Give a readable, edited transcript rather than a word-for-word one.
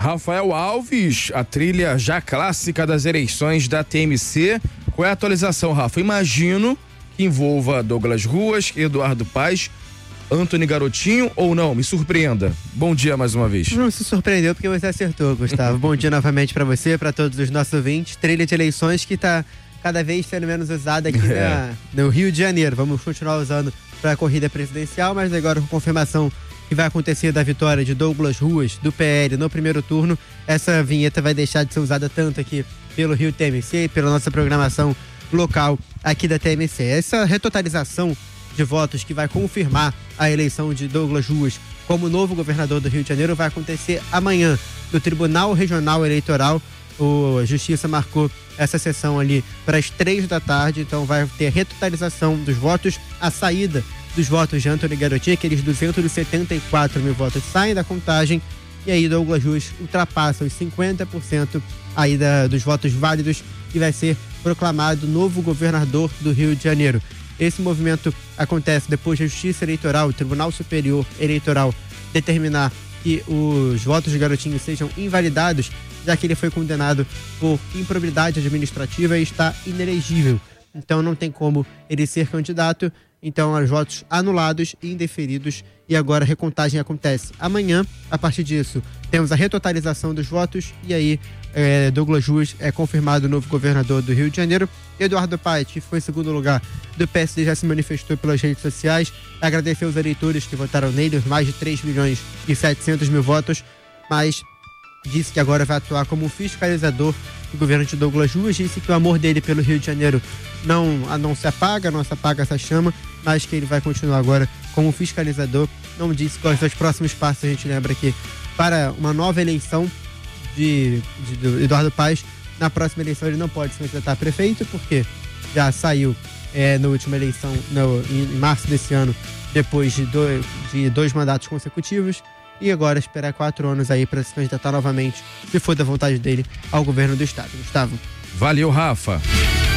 Rafael Alves, a trilha já clássica das eleições da TMC. Qual é a atualização, Rafa? Imagino que envolva Douglas Ruas, Eduardo Paes, Antony Garotinho ou não? Me surpreenda. Bom dia mais uma vez. Não se surpreendeu porque você acertou, Gustavo. Bom dia novamente para você, para todos os nossos ouvintes. Trilha de eleições que está cada vez sendo menos usada aqui no Rio de Janeiro. Vamos continuar usando para a corrida presidencial, mas agora com confirmação que vai acontecer da vitória de Douglas Ruas, do PL, no primeiro turno, essa vinheta vai deixar de ser usada tanto aqui pelo Rio TMC e pela nossa programação local aqui da TMC. Essa retotalização de votos que vai confirmar a eleição de Douglas Ruas como novo governador do Rio de Janeiro vai acontecer amanhã no Tribunal Regional Eleitoral. A Justiça marcou essa sessão ali para as 3 da tarde, então vai ter retotalização dos votos, a saída dos votos de Antony Garotinho, aqueles 274 mil votos saem da contagem, e aí Douglas Ruas ultrapassa os 50% aí dos votos válidos e vai ser proclamado novo governador do Rio de Janeiro. Esse movimento acontece depois da Justiça Eleitoral, o Tribunal Superior Eleitoral, determinar que os votos de Garotinho sejam invalidados, já que ele foi condenado por improbidade administrativa e está inelegível. Então não tem como ele ser candidato. Então, os votos anulados e indeferidos, e agora a recontagem acontece amanhã. A partir disso, temos a retotalização dos votos, e aí Douglas Ruas é confirmado o novo governador do Rio de Janeiro. Eduardo Paes, que foi em segundo lugar do PSD, já se manifestou pelas redes sociais, agradeceu os eleitores que votaram nele, mais de 3 milhões e 700 mil votos, mas disse que agora vai atuar como fiscalizador do governo de Douglas Ruas. Disse que o amor dele pelo Rio de Janeiro não se apaga, não se apaga essa chama, mas que ele vai continuar agora como fiscalizador. Não disse quais são os próximos passos. A gente lembra que para uma nova eleição de Eduardo Paes, na próxima eleição ele não pode se candidatar a prefeito, porque já saiu na última eleição em março desse ano, depois de 2 mandatos consecutivos. E agora esperar 4 anos aí para se candidatar novamente, se for da vontade dele, ao governo do estado. Gustavo. Valeu, Rafa.